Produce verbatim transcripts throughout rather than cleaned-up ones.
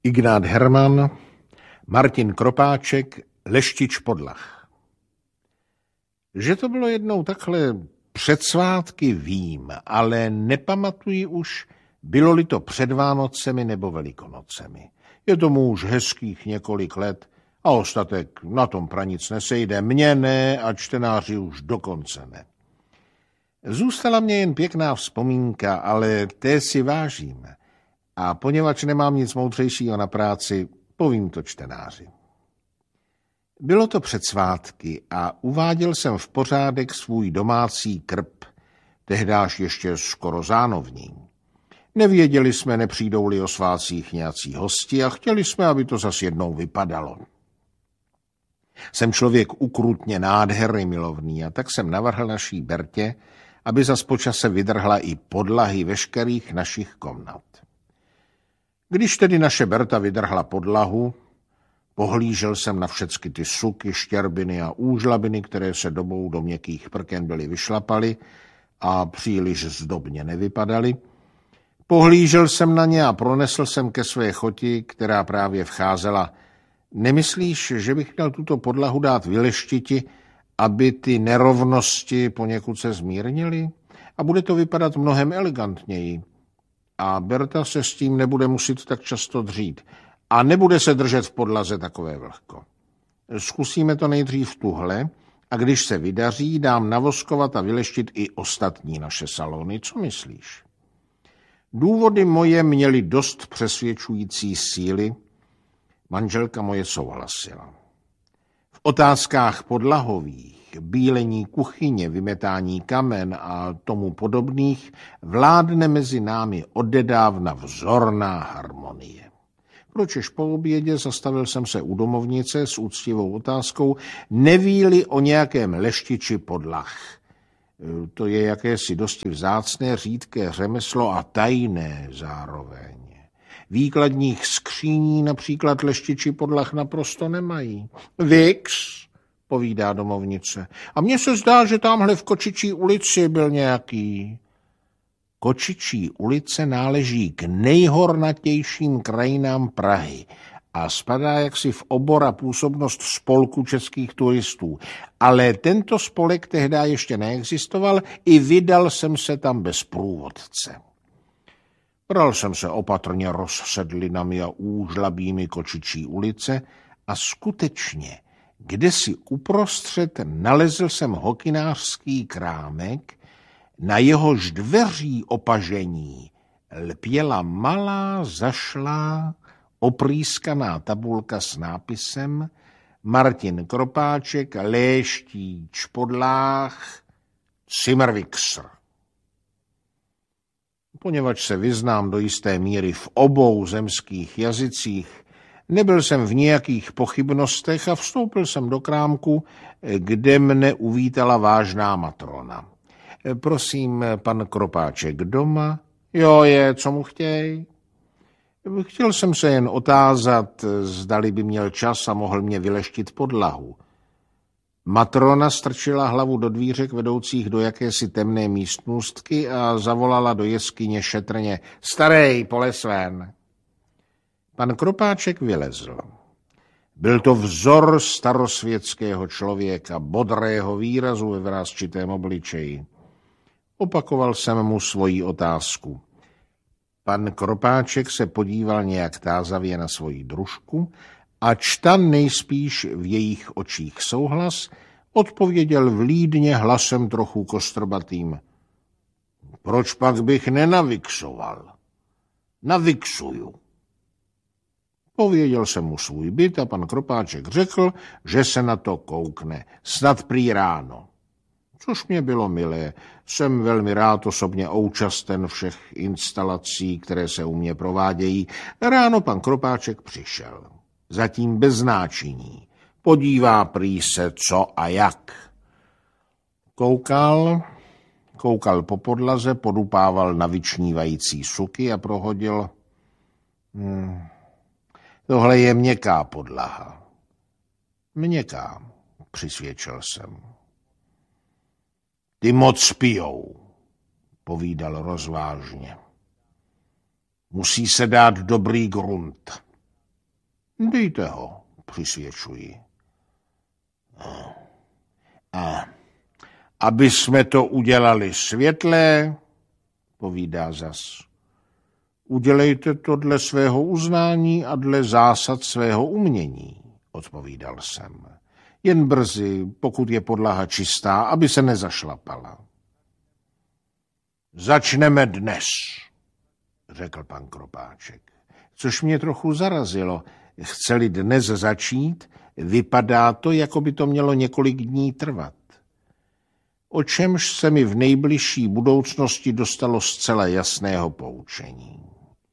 Ignác Herman, Martin Kropáček, Leštič Podlah. Že to bylo jednou takhle před svátky vím, ale nepamatuji už, bylo-li to před Vánocemi nebo Velikonocemi. Je tomu už hezkých několik let a ostatek na tom pranic nesejde. Mně ne a čtenáři už dokonce ne. Zůstala mě jen pěkná vzpomínka, ale té si vážím. A poněvadž nemám nic moudřejšího na práci, povím to čtenáři. Bylo to před svátky a uváděl jsem v pořádek svůj domácí krb, tehdáž ještě skoro zánovní. Nevěděli jsme, nepřijdou-li o svátcích nějací hosti a chtěli jsme, aby to zas jednou vypadalo. Jsem člověk ukrutně nádherný milovný a tak jsem navrhl naší Bertě, aby zas počase vydrhla i podlahy veškerých našich komnat. Když tedy naše Berta vydrhla podlahu, pohlížel jsem na všecky ty suky, štěrbiny a úžlabiny, které se dobou do měkkých prken byly vyšlapaly a příliš zdobně nevypadaly. Pohlížel jsem na ně a pronesl jsem ke své choti, která právě vcházela. Nemyslíš, že bych měl tuto podlahu dát vyleštiti, aby ty nerovnosti poněkud se zmírnily? A bude to vypadat mnohem elegantněji. A Berta se s tím nebude muset tak často dřít. A nebude se držet v podlaze takové vlhko. Zkusíme to nejdřív tuhle a když se vydaří, dám navoskovat a vyleštit i ostatní naše salony. Co myslíš? Důvody moje měly dost přesvědčující síly. Manželka moje souhlasila. V otázkách podlahových, bílení kuchyně, vymetání kamen a tomu podobných vládne mezi námi odedávna vzorná harmonie. Pročež po obědě zastavil jsem se u domovnice s úctivou otázkou, neví-li o nějakém leštiči podlah. To je jakési dosti vzácné, řídké řemeslo a tajné zároveň. Výkladních skříní například leštiči podlah naprosto nemají. Vix, povídá domovnice. A mně se zdá, že tamhle v Kočičí ulici byl nějaký. Kočičí ulice náleží k nejhornatějším krajinám Prahy a spadá jaksi v obor a působnost spolku českých turistů. Ale tento spolek tehdy ještě neexistoval, i vydal jsem se tam bez průvodce. Bral jsem se opatrně rozsedlinami a úžlabými Kočičí ulice a skutečně, kdesi uprostřed nalezl jsem hokynářský krámek, na jehož dveří opažení lpěla malá, zašlá, oprýskaná tabulka s nápisem Martin Kropáček, Léštíč Podlách, Zimmerwixer. Poněvadž se vyznám do jisté míry v obou zemských jazycích, nebyl jsem v nějakých pochybnostech a vstoupil jsem do krámku, kde mne uvítala vážná matrona. Prosím, pan Kropáček doma? Jo, je, co mu chtěj? Chtěl jsem se jen otázat, zdali by měl čas a mohl mě vyleštit podlahu. Matrona strčila hlavu do dvířek vedoucích do jakési temné místnostky a zavolala do jeskyně šetrně. Starej, poles ven. Pan Kropáček vylezl. Byl to vzor starosvětského člověka, bodrého výrazu ve vrásčitém obličeji. Opakoval jsem mu svoji otázku. Pan Kropáček se podíval nějak tázavě na svoji družku, ač ta nejspíš v jejich očích souhlas, odpověděl vlídně hlasem trochu kostrbatým. Proč pak bych nenavixoval? Navixuju. Pověděl jsem mu svůj byt a pan Kropáček řekl, že se na to koukne, snad prý ráno. Což mě bylo milé. Jsem velmi rád osobně účasten všech instalací, které se u mě provádějí. Ráno pan Kropáček přišel. Zatím bez značení. Podívá prý se co a jak. Koukal, koukal po podlaze, podupával na vyčnívající suky a prohodil. Hmm, tohle je měkká podlaha. Měkká, přisvědčil jsem. Ty moc pijou, povídal rozvážně. Musí se dát dobrý grunt. Dejte ho, přisvědčuji. A aby jsme to udělali světlé, povídá zas. Udělejte to dle svého uznání a dle zásad svého umění, odpovídal jsem. Jen brzy, pokud je podlaha čistá, aby se nezašlapala. Začneme dnes, řekl pan Kropáček, což mě trochu zarazilo. Chce-li dnes začít, vypadá to, jako by to mělo několik dní trvat. O čemž se mi v nejbližší budoucnosti dostalo zcela jasného poučení.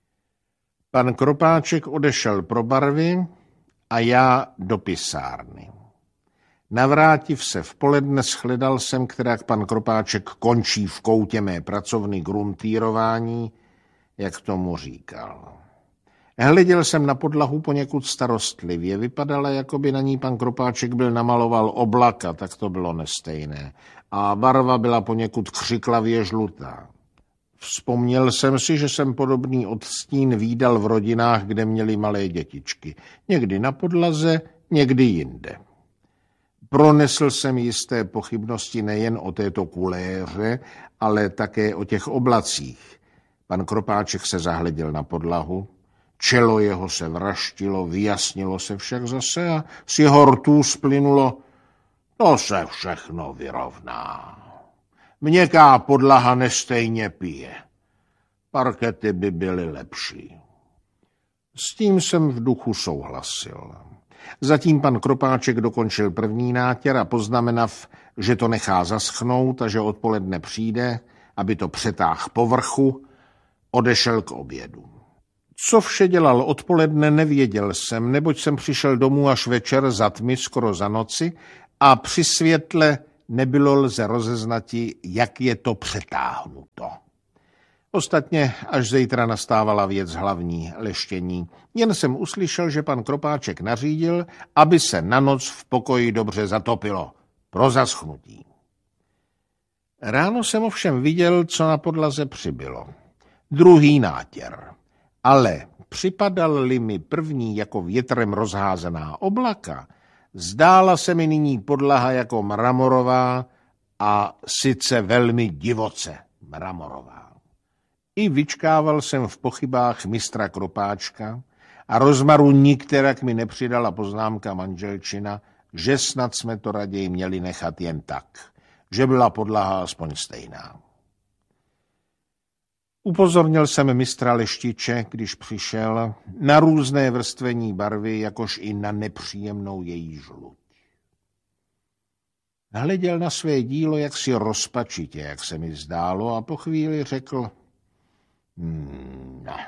Pan Kropáček odešel pro barvy a já do pisárny. Navrátiv se v poledne shledal jsem, kterak pan Kropáček končí v koutě mé pracovny gruntýrování, jak tomu říkal. Hleděl jsem na podlahu poněkud starostlivě. Vypadala, jako by na ní pan Kropáček byl namaloval oblaka, tak to bylo nestejné. A barva byla poněkud křiklavě žlutá. Vzpomněl jsem si, že jsem podobný odstín vídal v rodinách, kde měli malé dětičky. Někdy na podlaze, někdy jinde. Pronesl jsem jisté pochybnosti nejen o této kuléře, ale také o těch oblacích. Pan Kropáček se zahleděl na podlahu. Čelo jeho se vraštilo, vyjasnilo se však zase a z jeho rtů splynulo, to se všechno vyrovná. Měkká podlaha nestejně pije. Parkety by byly lepší. S tím jsem v duchu souhlasil. Zatím pan Kropáček dokončil první nátěr a poznamenav, že to nechá zaschnout a že odpoledne přijde, aby to přetáhl po vrchu, odešel k obědu. Co vše dělal odpoledne, nevěděl jsem, neboť jsem přišel domů až večer za tmy, skoro za noci, a při světle nebylo lze rozeznati, jak je to přetáhnuto. Ostatně až zítra nastávala věc hlavní, leštění. Jen jsem uslyšel, že pan Kropáček nařídil, aby se na noc v pokoji dobře zatopilo, pro zaschnutí. Ráno jsem ovšem viděl, co na podlaze přibylo. Druhý nátěr. Ale připadal-li mi první jako větrem rozházená oblaka, zdála se mi nyní podlaha jako mramorová a sice velmi divoce mramorová. I vyčkával jsem v pochybách mistra Kropáčka a rozmaru nikterak mi nepřidala poznámka manželčina, že snad jsme to raději měli nechat jen tak, že byla podlaha aspoň stejná. Upozornil jsem mistra Leštiče, když přišel, na různé vrstvení barvy, jakož i na nepříjemnou její žluť. Hleděl na své dílo jaksi rozpačitě, jak se mi zdálo, a po chvíli řekl, hmm, ne,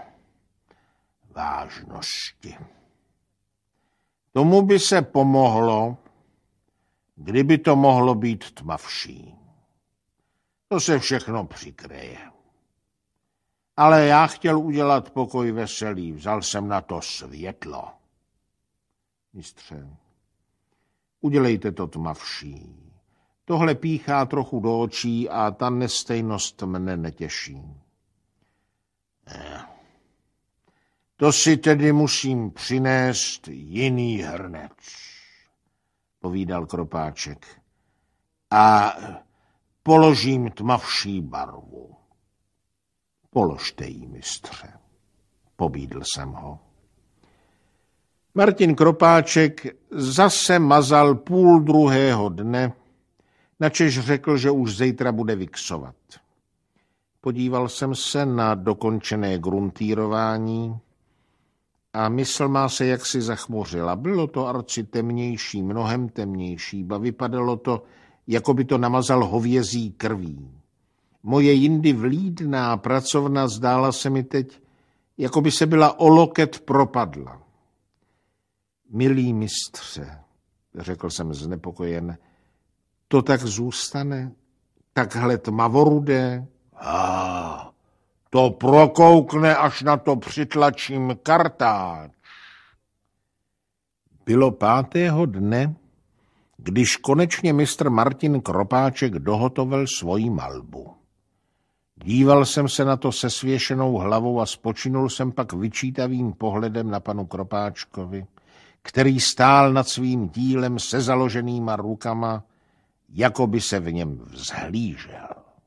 vážnosti. Tomu by se pomohlo, kdyby to mohlo být tmavší. To se všechno přikryje. Ale já chtěl udělat pokoj veselý, vzal jsem na to světlo. Mistře, udělejte to tmavší. Tohle píchá trochu do očí a ta nestejnost mne netěší. Ne. To si tedy musím přinést jiný hrnec, povídal Kropáček. A položím tmavší barvu. Položte jí, mistře, pobídl jsem ho. Martin Kropáček zase mazal půl druhého dne, načež řekl, že už zítra bude viksovat. Podíval jsem se na dokončené gruntýrování a mysl má se jaksi zachmuřila. Bylo to arci temnější, mnohem temnější, ba vypadalo to, jako by to namazal hovězí krví. Moje jindy vlídná pracovna zdála se mi teď, jako by se byla o loket propadla. Milý mistře, řekl jsem znepokojen, to tak zůstane, takhle tmavorudé? Ah, to prokoukne, až na to přitlačím kartáč. Bylo pátého dne, když konečně mistr Martin Kropáček dohotovil svoji malbu. Díval jsem se na to se svěšenou hlavou a spočinul jsem pak vyčítavým pohledem na panu Kropáčkovi. který stál nad svým dílem se založenýma rukama, jako by se v něm vzhlížel.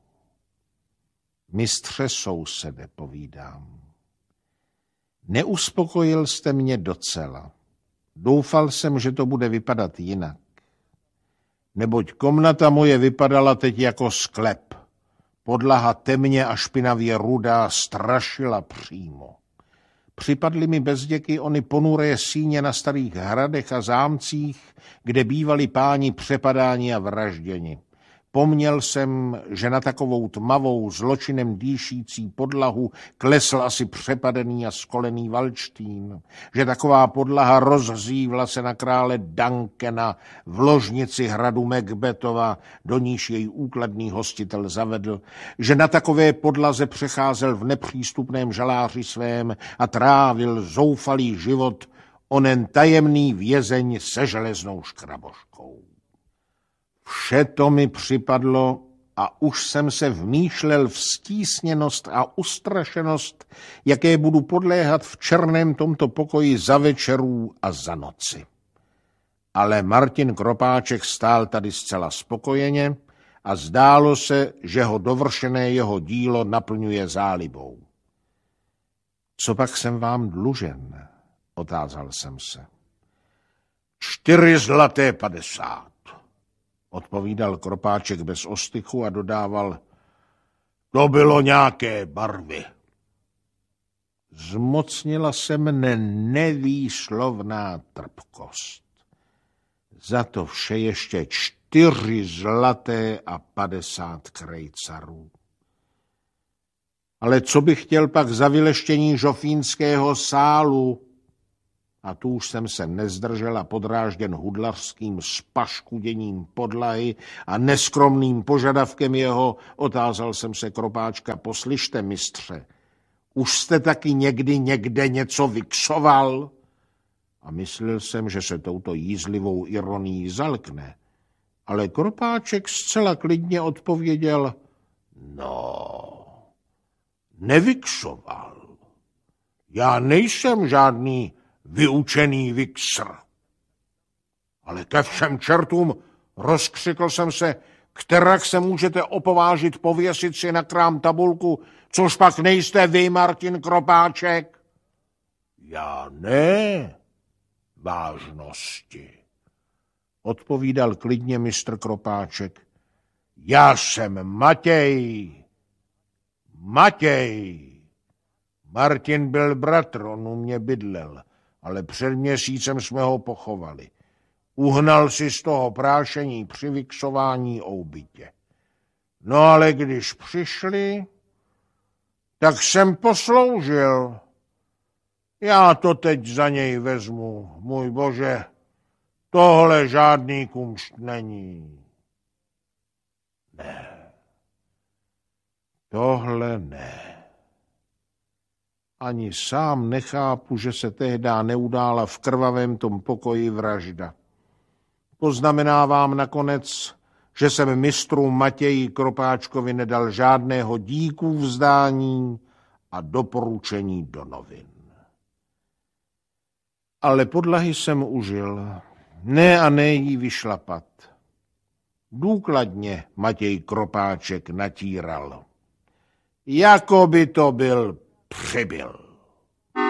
Mistře sousede, povídám. Neuspokojil jste mě docela. Doufal jsem, že to bude vypadat jinak. Neboť komnata moje vypadala teď jako sklep. Podlaha temně a špinavě rudá strašila přímo. Připadly mi bezděky ony ponuré síně na starých hradech a zámcích, kde bývali páni přepadáni a vražděni. Pomněl jsem, že na takovou tmavou, zločinem dýšící podlahu klesl asi přepadený a skolený Valštín, že taková podlaha rozhřívla se na krále Duncana v ložnici hradu Macbethova, do níž jej úkladný hostitel zavedl, že na takové podlaze přecházel v nepřístupném žaláři svém a trávil zoufalý život onen tajemný vězeň se železnou škraboškou. Vše to mi připadlo a už jsem se vmýšlel v stísněnost a ustrašenost, jaké budu podléhat v černém tomto pokoji za večerů a za noci. Ale Martin Kropáček stál tady zcela spokojeně a zdálo se, že ho dovršené jeho dílo naplňuje zálibou. Co pak jsem vám dlužen? Otázal jsem se. Čtyři zlaté padesát. Odpovídal Kropáček bez ostychu a dodával, to bylo nějaké barvy. Zmocnila se mne nevýslovná trpkost. Za to vše ještě čtyři zlaté a padesát krejcarů. Ale co bych chtěl pak za vyleštění žofínského sálu? A tu už jsem se nezdržel a podrážděn hudlařským spaškuděním podlahy a neskromným požadavkem jeho, otázal jsem se Kropáčka, poslyšte, mistře, už jste taky někdy někde něco vyksoval? A myslel jsem, že se touto jízlivou ironií zalkne. Ale Kropáček zcela klidně odpověděl, no, nevyksoval. Já nejsem žádný vyučený viksr. Ale ke všem čertům, rozkřikl jsem se, kterak se můžete opovážit pověsit si na krám tabulku, což pak nejste vy, Martin Kropáček? Já ne, vážnosti, odpovídal klidně mistr Kropáček. Já jsem Matěj. Matěj. Martin byl bratr, on u mě bydlel, ale před měsícem jsme ho pochovali. Uhnal si z toho prášení při vyksování oubytě. No ale když přišli, tak jsem posloužil. Já to teď za něj vezmu, můj bože, tohle žádný kumšt není. Ne, tohle ne. Ani sám nechápu, že se tehdá neudála v krvavém tom pokoji vražda. Poznamenávám nakonec, že jsem mistru Matěji Kropáčkovi nedal žádného díku vzdání a doporučení do novin. Ale podlahy jsem užil, ne a ne jí vyšlapat. Důkladně Matěj Kropáček natíral. Jako by to byl přibyl.